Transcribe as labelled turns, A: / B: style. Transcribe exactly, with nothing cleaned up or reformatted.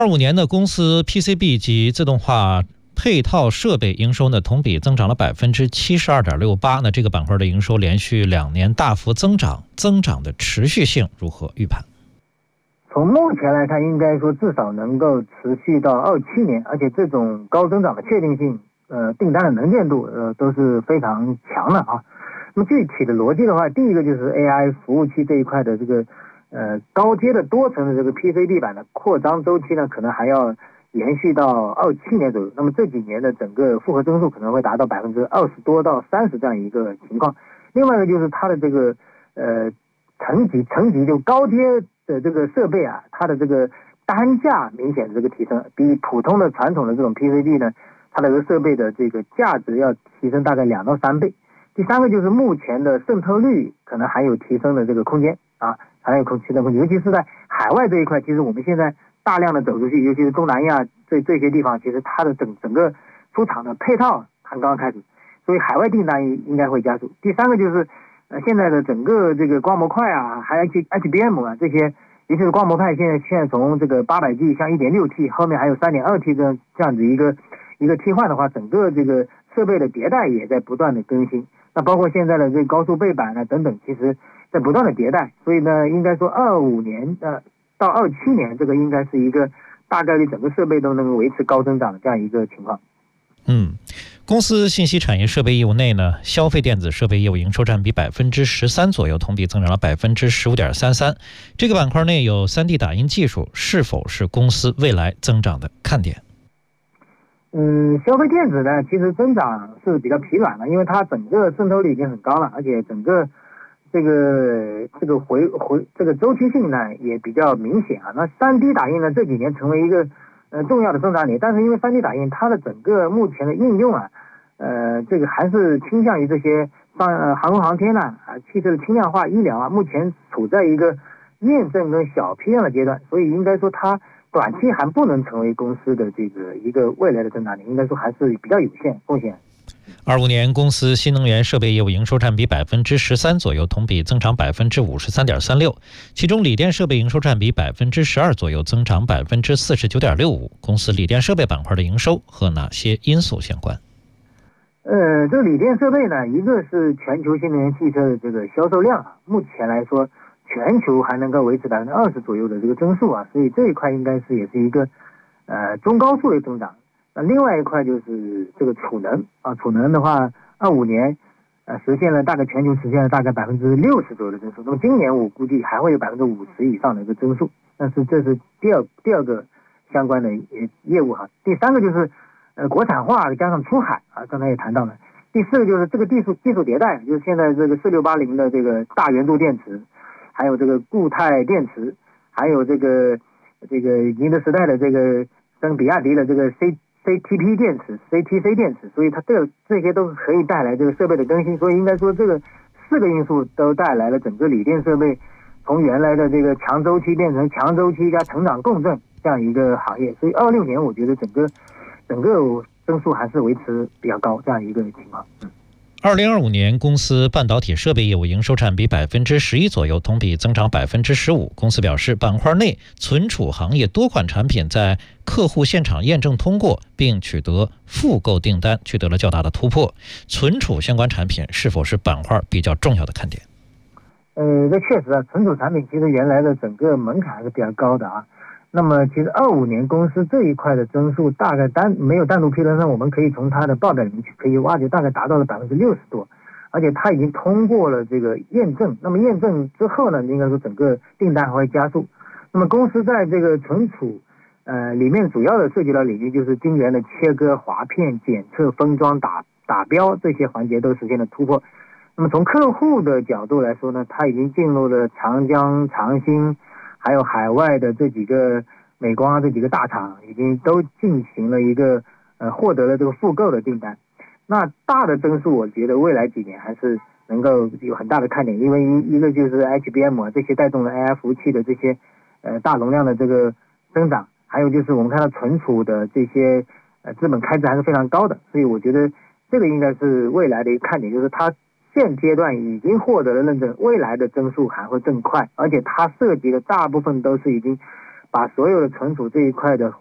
A: 二五年的公司 P C B 及自动化配套设备营收呢，同比增长了百分之七十二点六八。那这个板块的营收连续两年大幅增长，增长的持续性如何预判？
B: 从目前来看，应该说至少能够持续到二七年，而且这种高增长的确定性，呃，订单的能见度，呃，都是非常强的啊。那么具体的逻辑的话，第一个就是 A I 服务器这一块的这个呃高阶的多层的这个 P C B 板的扩张周期呢，可能还要延续到二七年左右。那么这几年的整个复合增速可能会达到百分之二十多到三十这样一个情况。另外一个就是它的这个呃层级层级就高阶的这个设备啊，它的这个单价明显的这个提升，比普通的传统的这种 P C B 呢，它的这个设备的这个价值要提升大概两到三倍。第三个就是目前的渗透率可能还有提升的这个空间啊，还有空提升空间，尤其是在海外这一块，其实我们现在大量的走出去，尤其是东南亚这这些地方，其实它的整整个出厂的配套才刚刚开始，所以海外订单应该会加速。第三个就是呃现在的整个这个光模块啊，还有 H B M 啊这些，尤其是光模块现在现在从这个八百 G 向 一点六 T， 后面还有 三点二 T 这样这样子一个一个替换的话，整个这个设备的迭代也在不断的更新。那包括现在的这个高速背板啊等等，其实在不断的迭代，所以呢，应该说二五年呃到二七年，这个应该是一个大概率整个设备都能够维持高增长的这样一个情况。
A: 嗯，公司信息产业设备业务内呢，消费电子设备业务营收占比百分之十三左右，同比增长了百分之十五点三三。这个板块内有 三 D 打印技术，是否是公司未来增长的看点？
B: 嗯，消费电子呢，其实增长是比较疲软的，因为它整个渗透率已经很高了，而且整个这个这个回回这个周期性呢也比较明显啊。那 三 D 打印呢这几年成为一个呃重要的增长点，但是因为 三 D 打印它的整个目前的应用啊，呃这个还是倾向于这些上、呃、航空航天啊、啊汽车的轻量化、医疗啊，目前处在一个验证跟小批量的阶段，所以应该说它短期还不能成为公司的这个一个未来的增长点，应该说还是比较有限风险。
A: 二五年公司新能源设备业务营收占比百分之十三左右，同比增长百分之五十三点三六，其中锂电设备营收占比百分之十二左右，增长百分之四十九点六五。公司锂电设备板块的营收和哪些因素相关？
B: 呃，这个锂电设备呢，一个是全球新能源汽车的这个销售量啊，目前来说全球还能够维持百分之二十左右的这个增速啊，所以这一块应该是也是一个呃中高速的增长。那另外一块就是这个储能啊，储能的话，二五年呃实现了大概全球实现了大概百分之六十左右的增速。那么今年我估计还会有百分之五十以上的一个增速，但是这是第二第二个相关的业务哈。第三个就是呃国产化加上出海啊，刚才也谈到了。第四个就是这个技术技术迭代，就是现在这个四六八零的这个大圆度电池。还有这个固态电池，还有这个这个宁德时代的这个跟比亚迪的这个 C C T P 电池 C T C 电池，所以它这这些都可以带来这个设备的更新，所以应该说这个四个因素都带来了整个锂电设备从原来的这个强周期变成强周期加成长共振这样一个行业，所以二六年我觉得整个整个增速还是维持比较高这样一个情况。嗯。
A: 二零二五年，公司半导体设备业务营收占比百分之十一左右，同比增长百分之十五。公司表示，板块内存储行业多款产品在客户现场验证通过，并取得复购订单，取得了较大的突破。存储相关产品是否是板块比较重要的看点？
B: 呃，这确实啊，存储产品其实原来的整个门槛还是比较高的啊。那么其实二五年公司这一块的增速大概单没有单独披露上，我们可以从它的报表里面去可以挖掘，大概达到了百分之六十多，而且它已经通过了这个验证。那么验证之后呢，应该说整个订单还会加速。那么公司在这个存储呃里面主要的涉及到领域就是晶圆的切割、划片、检测、封装、打打标这些环节都实现了突破。那么从客户的角度来说呢，它已经进入了长江、长兴。还有海外的这几个美光啊，这几个大厂已经都进行了一个呃获得了这个复购的订单。那大的增速，我觉得未来几年还是能够有很大的看点，因为一一个就是 H B M 啊这些带动了 A I 服务器的这些呃大容量的这个增长，还有就是我们看到存储的这些呃资本开支还是非常高的，所以我觉得这个应该是未来的一个看点，就是它现阶段已经获得了认证，未来的增速还会更快，而且它涉及的大部分都是已经把所有的存储这一块的